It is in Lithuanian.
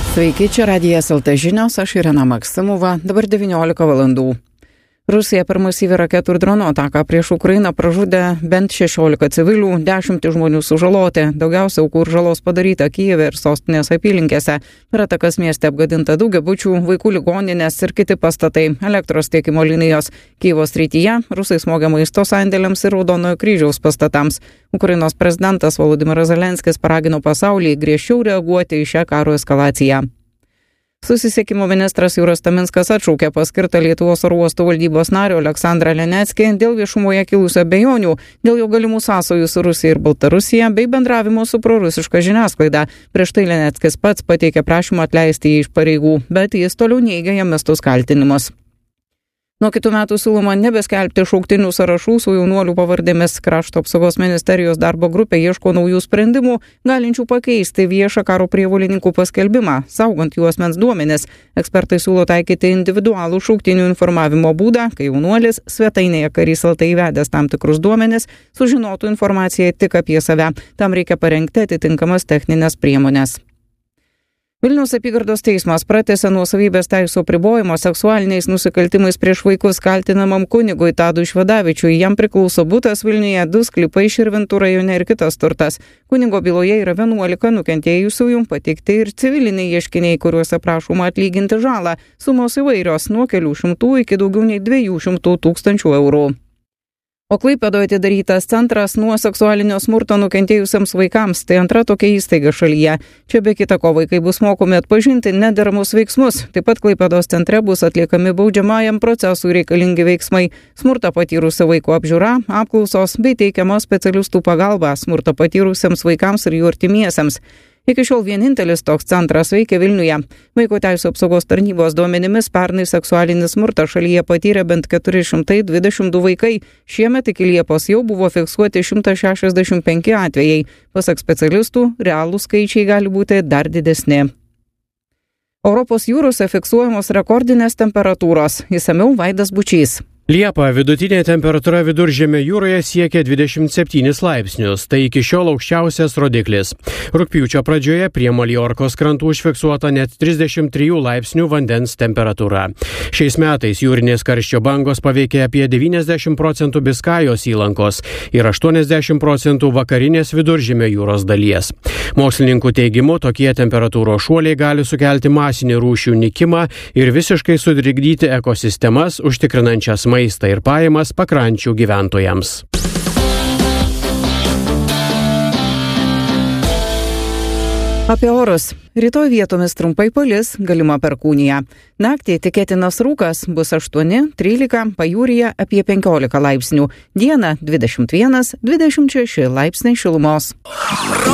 Sveiki, čia Radijas LT žinios, aš Irena Maksimova, dabar 19 valandų. Rusija per masyvią raketų ir dronų ataką prieš Ukrainą pražudė bent 16 civilių, 10 žmonių sužaloti, daugiausia aukų ir žalos padaryta Kijeve ir sostinės apylinkėse. Per atakas mieste apgadinta daugiabučių, vaikų ligoninės ir kiti pastatai, elektros tiekimo linijos. Kijevo srityje rusai smogė maisto sandėliams ir Raudonojo kryžiaus pastatams. Ukrainos prezidentas Volodymyras Zelenskis paragino pasaulį griežčiau reaguoti į šią karo eskalaciją. Susisiekimo ministras Jūras Taminskas atšaukė paskirtą Lietuvos oro uostų valdybos nario Aleksandrą Leneckį dėl viešumoje kilusių abejonių, dėl jo galimų sąsajų su Rusija ir Baltarusija bei bendravimo su prorusiška žiniasklaida. Prieš tai Leneckis pats pateikė prašymą atleisti jį iš pareigų, bet jis toliau neigia jam mestus kaltinimus. Nuo kitų metų siūloma nebeskelbti šauktinių sąrašų su jaunuolių pavardėmis. Krašto apsaugos ministerijos darbo grupė ieško naujų sprendimų, galinčių pakeisti viešą karo prievolininkų paskelbimą, saugant jų asmens duomenis. Ekspertai siūlo taikyti individualų šauktinių informavimo būdą, kai jaunuolis svetainėje Karys LT įvedęs tam tikrus duomenis, sužinotų informaciją tik apie save. Tam reikia parengti atitinkamas techninės priemonės. Vilniaus apygardos teismas pratęsė nuosavybės teisių apribojimo seksualiniais nusikaltimais prieš vaikus kaltinamam kunigui Tadui Švedavičiui. Jam priklauso butas Vilniuje, 2 sklypai Širvintų rajone ir kitas turtas. Kunigo byloje yra 11 nukentėjusiųjų, pateikti ir civiliniai ieškiniai, kuriuose prašoma atlyginti žalą. Sumos įvairios nuo kelių šimtų iki daugiau nei 200 000 eurų. O Klaipėdoje atidarytas centras nuo seksualinio smurto nukentėjusiems vaikams. Tai antra tokia įstaiga šalyje. Čia be kita ko vaikai bus mokomi atpažinti nederamus veiksmus. Taip pat Klaipėdos centre bus atliekami baudžiamajam procesui reikalingi veiksmai. Smurtą patyrusio vaiko apžiūra, apklausos bei teikiama specialistų pagalba smurtą patyrusiems vaikams ir jų artimiesiems. Iki šiol vienintelis toks centras veikia Vilniuje. Vaiko teisių apsaugos tarnybos duomenimis pernai seksualinį smurtą šalyje patyrė bent 422 vaikai. Šiemet iki Liepos jau buvo fiksuoti 165 atvejai. Pasak specialistų, realūs skaičiai gali būti dar didesni. Europos jūrose fiksuojamos rekordinės temperatūros. Išsamiau Vaidas Bučys. Liepą vidutinė temperatūra Viduržemio jūroje siekia 27 laipsnius, tai iki šiol aukščiausias rodiklis. Rugpjūčio pradžioje prie Maljorkos krantų užfiksuota net 33 laipsnių vandens temperatūra. Šiais metais jūrinės karščio bangos paveikė apie 90% Biskajos įlankos ir 80% vakarinės Viduržemio jūros dalies. Mokslininkų teigimu, tokie temperatūros šuoliai gali sukelti masinį rūšių nykimą ir visiškai sutrikdyti ekosistemas, užtikrinančias maistą ir pajamas pakrančių gyventojams. Apie orus. Rytoj vietomis trumpai palis, galima perkūnija. Naktį tikėtinas rūkas bus 8-13, pajūryje apie 15 laipsnių. Dieną 21-26 laipsniai šilumos.